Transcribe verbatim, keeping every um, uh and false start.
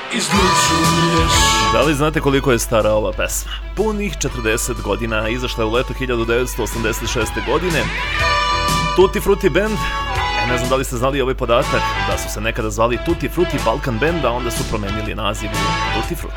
izlučuješ. Da li znate koliko je stara ova pesma? Punih četrdeset godina, izašla je u leto hiljadu devetsto osamdeset šeste. godine. Tutti Frutti Band, e, ne znam da li ste znali ovaj podatak, da su se nekada zvali Tutti Frutti Balkan Band, a onda su promenili naziv u Tutti Frutti.